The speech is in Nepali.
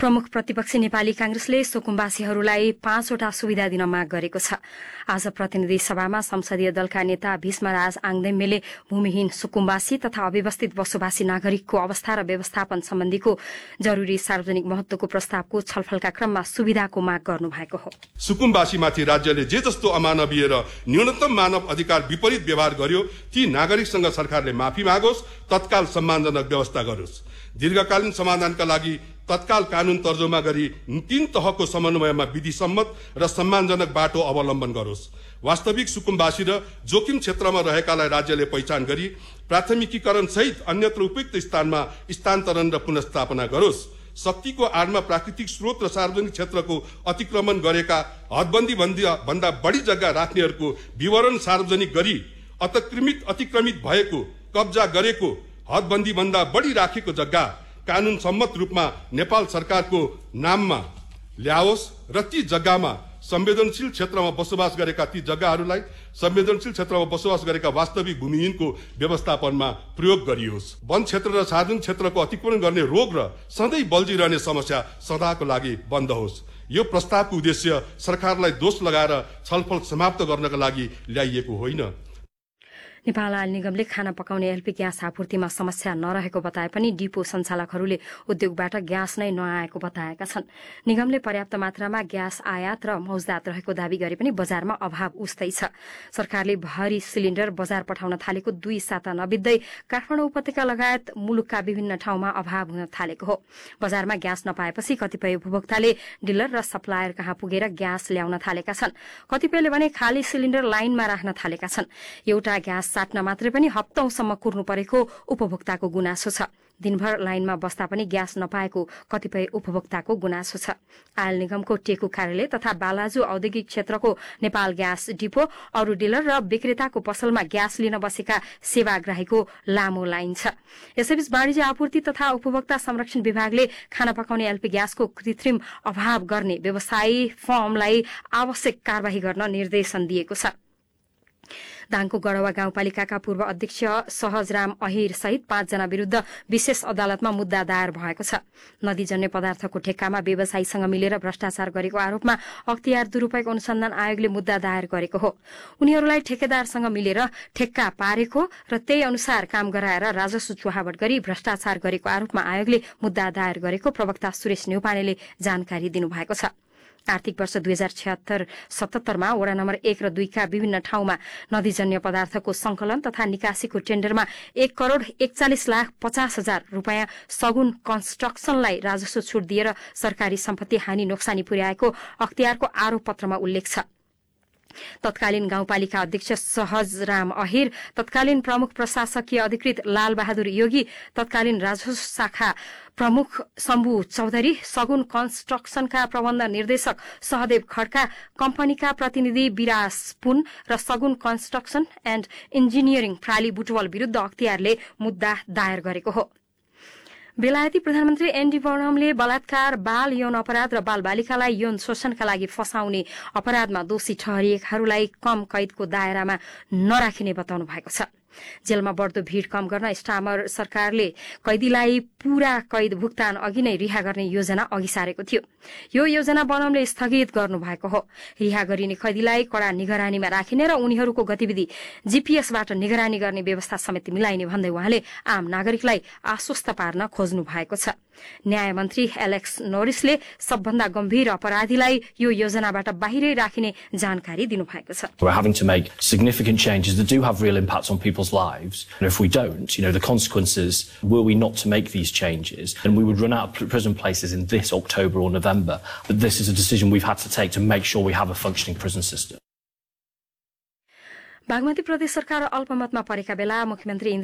प्रमुख प्रतिपक्षी नेपाली कांग्रेसले सुकुम्बासीहरूलाई 5 वटा सुविधा दिन माग गरेको छ। आज प्रतिनिधि सभामा संसदीय दलका नेता भीष्मराज आङदेम्बेले भूमिहीन सुकुम्बासी तथा अव्यवस्थित बसोबासी नागरिकको अवस्था र व्यवस्थापन सम्बन्धीको जरूरी सार्वजनिक महत्वको प्रस्तावको छलफलका क्रममा सुविधाको माग गर्नुभएको हो। सुकुम्बासीमाथि राज्यले जे जस्तो अमानवीय र न्यूनतम मानव अधिकार विपरीत व्यवहार गर्यो ती नागरिकसँग सरकारले माफी मागोस्, तत्काल सम्मानजनक व्यवस्था गरोस्। दीर्घकालीन समाधानका लागि तत्काल कानून तर्जुमा गरी 3 तहको समन्वयमा विधिसम्मत र सम्मानजनक बाटो अवलम्बन गरोस्। वास्तविक सुकुम्बासी र जोखिम क्षेत्रमा रहेकालाई राज्यले पहिचान गरी प्राथमिकीकरण सहित अन्यत्र उपयुक्त स्थानमा स्थानान्तरण र पुनर्स्थापना गरोस्। शक्तिको आडमा प्राकृतिक स्रोत र सार्वजनिक क्षेत्रको अतिक्रमण गरेका हदबन्दी भन्दा बढी जग्गा राख्नेहरूको विवरण सार्वजनिक गरी अतिक्रमित भएको, कब्जा गरेको, हदबन्दी भन्दा बढी राखेको जग्गा कानून सम्मत रूपमा नेपाल सरकारको नाममा ल्याओस् र ती जग्गामा संवेदनशील क्षेत्रमा बसोबास गरेका ती जग्गाहरूलाई संवेदनशील क्षेत्रमा बसोबास गरेका वास्तविक भूमिहीनको व्यवस्थापनमा प्रयोग गरियोस्। वन क्षेत्र र सार्वजनिक क्षेत्रको अतिक्रमण गर्ने रोग र सधैँ बल्झिरहने समस्या सदाको लागि बन्द होस्। यो प्रस्तावको उद्देश्य सरकारलाई दोष लगाएर छलफल समाप्त गर्नका लागि ल्याइएको होइन। नेपाल आयल निगमले खाना पकाउने एलपी ग्यास आपूर्तिमा समस्या नरहेको बताए पनि डिपो सञ्चालकहरूले उद्योगबाट ग्यास नै नआएको बताएका छन्। निगमले पर्याप्त मात्रामा ग्यास आयात र मौजदात रहेको दावी गरे पनि बजारमा अभाव उस्तै छ। सरकारले भारी सिलिण्डर बजार पठाउन थालेको 2 साता नबित्दै काठमाडौँ उपत्यका लगायत मुलुकका विभिन्न ठाउँमा अभाव हुन थालेको हो। बजारमा ग्यास नपाएपछि कतिपय उपभोक्ताले डिलर र सप्लायर कहाँ पुगेर ग्यास ल्याउन थालेका छन्। कतिपयले भने खाली सिलिण्डर लाइनमा राख्न थालेका छन्। एउटा ग्यास साट्न मात्रै पनि हप्तौंसम्म कुर्नु परेको उपभोक्ताको गुनासो छ। दिनभर लाइनमा बस्दा पनि ग्यास नपाएको कतिपय उपभोक्ताको गुनासो छ। आयल निगमको टेकु कार्यालय तथा बालाजु औद्योगिक क्षेत्रको नेपाल ग्यास डिपो, अरू डिलर र विक्रेताको पसलमा ग्यास लिन बसेका सेवाग्राहीको लामो लाइन छ। यसैबीच वाणिज्य आपूर्ति तथा उपभोक्ता संरक्षण विभागले खाना पकाउने एलपी ग्यासको कृत्रिम अभाव गर्ने व्यवसायी फर्मलाई आवश्यक कार्यवाही गर्न निर्देशन दिएको छ। दाङको गढवा गाउँपालिकाका पूर्व अध्यक्ष सहजराम अहिर सहित 5 जना विरूद्ध विशेष अदालतमा मुद्दा दायर भएको छ। नदीजन्य पदार्थको ठेक्कामा व्यवसायीसँग मिलेर भ्रष्टाचार गरेको आरोपमा अख्तियार दुरूपयोग अनुसन्धान आयोगले मुद्दा दायर गरेको हो। उनीहरूलाई ठेकेदारसँग मिलेर ठेक्का पारेको र त्यही अनुसार काम गराएर राजस्व चुहावट गरी भ्रष्टाचार गरेको आरोपमा आयोगले मुद्दा दायर गरेको प्रवक्ता सुरेश न्यौपानेले जानकारी दिनुभएको छ। आर्थिक वर्ष 2076-77 मा वडा नम्बर 1 र 2 का विभिन्न ठाउँमा नदीजन्य पदार्थको संकलन तथा निकासीको टेन्डरमा 1,41,50,000 रूपियाँ सगुन कन्स्ट्रक्सनलाई राजस्व छुट दिएर सरकारी सम्पत्ति हानि नोक्सानी पुर्याएको अख्तियारको आरोप पत्रमा उल्लेख छ। तत्कालीन गाउँपालिका अध्यक्ष सहजराम अहिर, तत्कालीन प्रमुख प्रशासकीय अधिकृत लालबहादुर योगी, तत्कालीन राजस्व शाखा प्रमुख शम्भु चौधरी, सगुन कन्स्ट्रक्सनका प्रबन्ध निर्देशक सहदेव खड्का, कम्पनीका प्रतिनिधि विराज पुन र सगुन कन्स्ट्रक्सन एण्ड इन्जिनियरिङ प्राली बुटवल विरूद्ध अख्तियारले मुद्दा दायर गरेको हो। बेलायती प्रधानमन्त्री एन्डी बर्नमले बलात्कार, बाल यौन अपराध र बालबालिकालाई यौन शोषणका लागि फसाउने अपराधमा दोषी ठहरिएकाहरूलाई कम कैदको दायरामा नराखिने बताउनु भएको छ। जेलमा बढ्दो भीड़ कम गर्न स्टामर सरकारले कैदीलाई पूरा कैद भुक्तान अघि नै रिहा गर्ने योजना अघि सारेको थियो। यो योजना बर्नमले स्थगित गर्नु भएको हो। रिहा गरिने कैदीलाई कड़ा निगरानीमा राखिने र उनीहरूको गतिविधि जीपीएसबाट निगरानी गर्ने व्यवस्था समेत मिलाइने भन्दै उहाँले आम नागरिकलाई आश्वस्त पार्न खोज्नु भएको छ। न्याय मन्त्री एलेक्स नोरिसले सबभन्दा गम्भीर अपराधीलाई यो योजनाबाट बाहिरै राखिने जानकारी दिनुभएको छ। We're having to make significant changes that do have real impacts on people's lives. And if we don't, the consequences, were we not to make these changes, then we would run out of prison places in this October or November. But this is a decision we've had to take to make sure we have a functioning prison system. Bagmati प्रदेश सरकार अल्पमतमा परेका बेला मुख्यमन्त्री